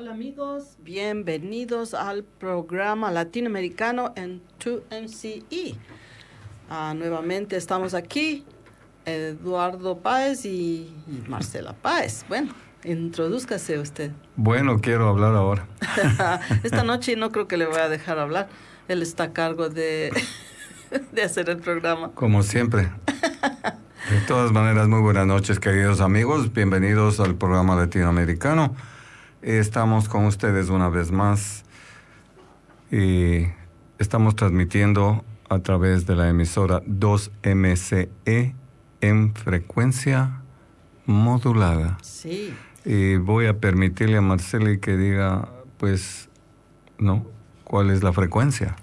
Hola amigos, bienvenidos al programa latinoamericano en 2MCE. Nuevamente estamos aquí, Eduardo Páez y Marcela Páez. Bueno, introdúzcase usted. Bueno, quiero hablar ahora. Esta noche no creo que le voy a dejar hablar. Él está a cargo de hacer el programa. Como siempre. De todas maneras, muy buenas noches, queridos amigos. Bienvenidos al programa latinoamericano. Estamos con ustedes una vez más y estamos transmitiendo a través de la emisora 2MCE en frecuencia modulada. Sí. Y voy a permitirle a Marcela que diga, pues, ¿no? ¿Cuál es la frecuencia?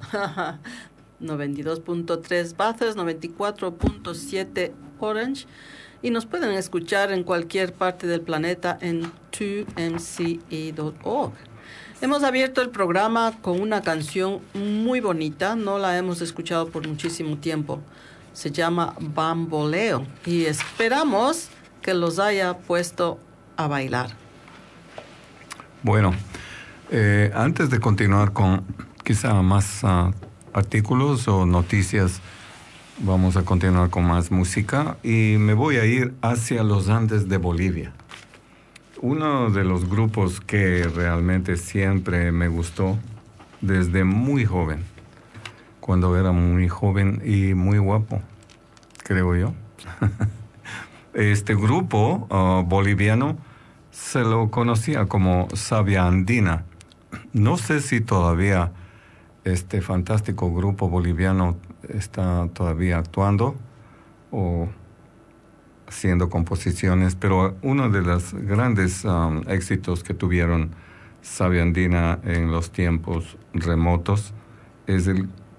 92.3 Bathurst, 94.7 Orange, y nos pueden escuchar en cualquier parte del planeta en 2mce.org. Hemos abierto el programa con una canción muy bonita, no la hemos escuchado por muchísimo tiempo. Se llama Bamboleo y esperamos que los haya puesto a bailar. Bueno, antes de continuar con quizá más artículos o noticias, vamos a continuar con más música y me voy a ir hacia los Andes de Bolivia. Uno de los grupos que realmente siempre me gustó desde muy joven, cuando era muy joven y muy guapo, creo yo. Este grupo boliviano se lo conocía como Savia Andina. No sé si todavía este fantástico grupo boliviano está todavía actuando o haciendo composiciones, pero uno de los grandes éxitos que tuvieron Savia Andina en los tiempos remotos es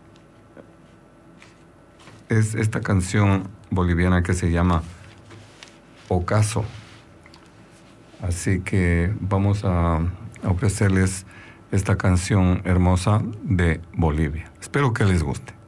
esta canción boliviana que se llama Ocaso. Así que vamos a ofrecerles esta canción hermosa de Bolivia. Espero que les guste.